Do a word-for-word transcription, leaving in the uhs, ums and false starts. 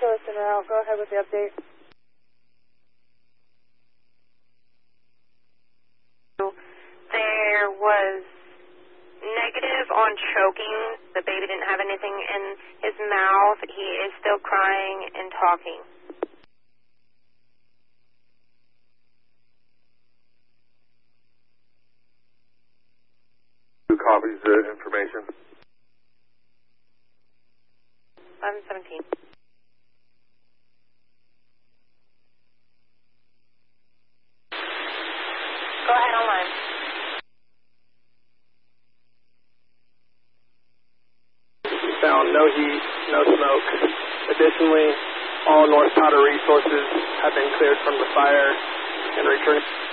specialist en route. Go ahead with the update. There was negative on choking. The baby didn't have anything in his mouth. He is still crying and talking. Who copies the information? eleven seventeen. Go ahead online. Found no heat, no smoke. Additionally, all North Powder resources have been cleared from the fire and returned.